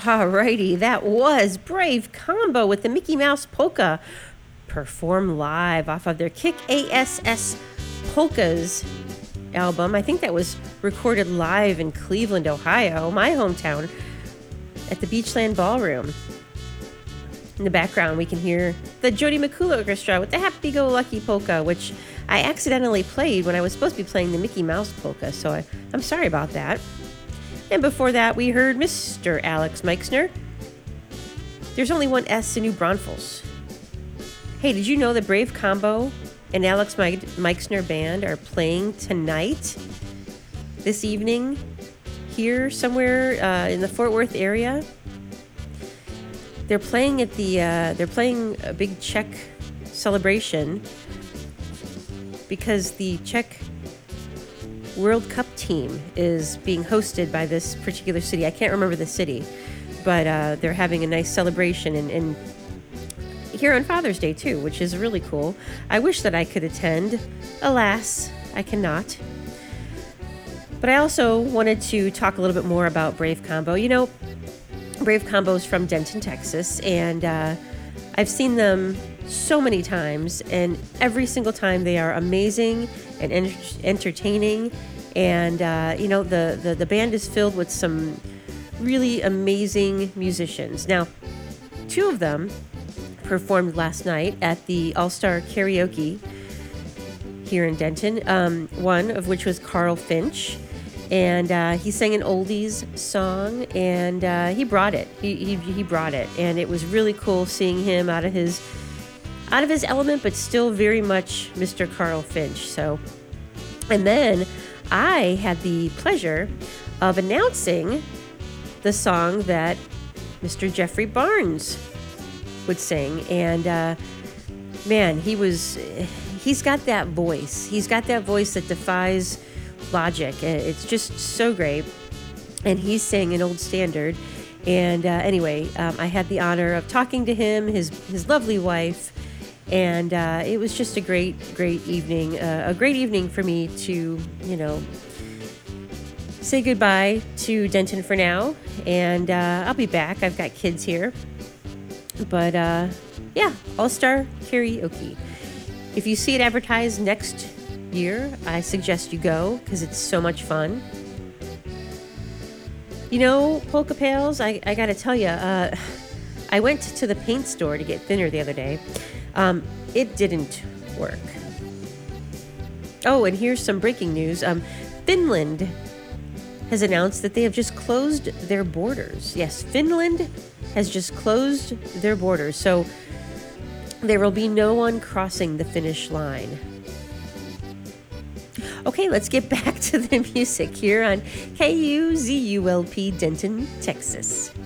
Alrighty, that was Brave Combo with the Mickey Mouse Polka, performed live off of their Kick ASS Polkas album. I think that was recorded live in Cleveland, Ohio, my hometown, at the Beachland Ballroom. In the background, we can hear the Jody McCool Orchestra with the Happy-Go-Lucky Polka, which I accidentally played when I was supposed to be playing the Mickey Mouse Polka, so I'm sorry about that. And before that, we heard Mr. Alex Meixner. There's only one S in New Braunfels. Hey, did you know that Brave Combo and Alex Meixner Band are playing tonight, this evening, here somewhere in the Fort Worth area? They're playing at they're playing a big Czech celebration because the Czech World Cup team is being hosted by this particular city. I can't remember the city, but they're having a nice celebration and here on Father's Day too, which is really cool. I wish that I could attend. Alas, I cannot. But I also wanted to talk a little bit more about Brave Combo. You know, Brave Combo is from Denton, Texas, and I've seen them so many times, and every single time they are amazing and entertaining. And you know, the band is filled with some really amazing musicians. Now, two of them performed last night at the All-Star Karaoke here in Denton. One of which was Carl Finch, and he sang an oldies song, and he brought it. He brought it, and it was really cool seeing him out of his element, but still very much Mr. Carl Finch. So, and then I had the pleasure of announcing the song that Mr. Jeffrey Barnes would sing, and man, he's got that voice. He's got that voice that defies logic. It's just so great, and he's sang an old standard. And anyway, I had the honor of talking to him, his lovely wife, and it was just a great evening. A great evening for me to, you know, say goodbye to Denton for now, and I'll be back. I've got kids here. But yeah, All-Star Karaoke. If you see it advertised next year, I suggest you go because it's so much fun. You know, Polka Pals, I gotta tell you, I went to the paint store to get thinner the other day. It didn't work. Oh, and here's some breaking news. Finland has announced that they have just closed their borders. Yes, Finland has just closed their borders, so there will be no one crossing the finish line. Okay, let's get back to the music here on KUZULP Denton, Texas.